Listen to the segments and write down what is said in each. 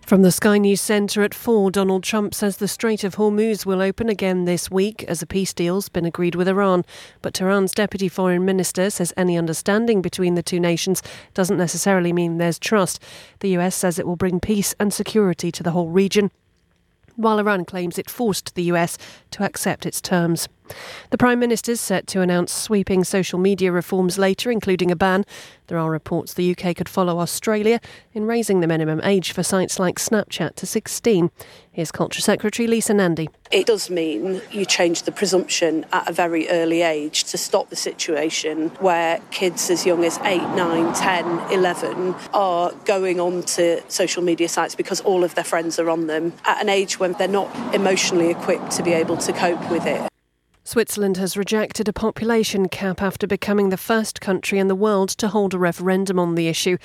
From the Sky News Centre at 4, Donald Trump says the Strait of Hormuz will open again this week as a peace deal's been agreed with Iran. But Tehran's Deputy Foreign Minister says any understanding between the two nations doesn't necessarily mean there's trust. The US says it will bring peace and security to the whole region, while Iran claims it forced the US to accept its terms. The Prime Minister's set to announce sweeping social media reforms later, including a ban. There are reports the UK could follow Australia in raising the minimum age for sites like Snapchat to 16. Here's Culture Secretary Lisa Nandy. It does mean you change the presumption at a very early age to stop the situation where kids as young as 8, 9, 10, 11 are going onto social media sites because all of their friends are on them at an age when they're not emotionally equipped to be able to cope with it. Switzerland has rejected a population cap after becoming the first country in the world to hold a referendum on the issue.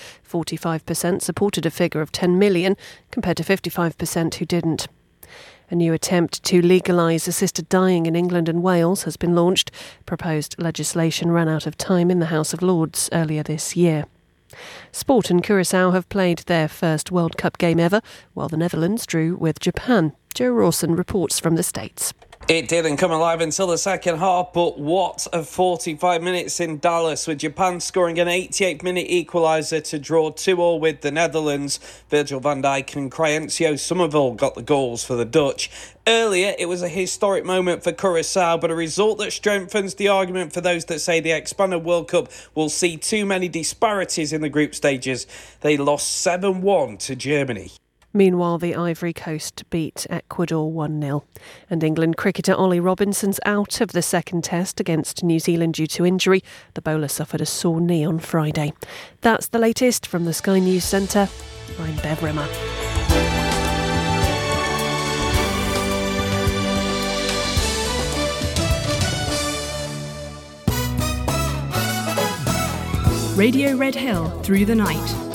45% supported a figure of 10 million, compared to 55% who didn't. A new attempt to legalise assisted dying in England and Wales has been launched. Proposed legislation ran out of time in the House of Lords earlier this year. Sport and Curaçao have played their first World Cup game ever, while the Netherlands drew with Japan. Joe Rawson reports from the States. It didn't come alive until the second half, but what a 45 minutes in Dallas, with Japan scoring an 88th-minute equaliser to draw 2-2 with the Netherlands. Virgil van Dijk and Crysencio Summerville got the goals for the Dutch. Earlier, it was a historic moment for Curaçao, but a result that strengthens the argument for those that say the expanded World Cup will see too many disparities in the group stages. They lost 7-1 to Germany. Meanwhile, the Ivory Coast beat Ecuador 1-0. And England cricketer Ollie Robinson's out of the second test against New Zealand due to injury. The bowler suffered a sore knee on Friday. That's the latest from the Sky News Centre. I'm Bev Rimmer. Radio Red Hill through the night.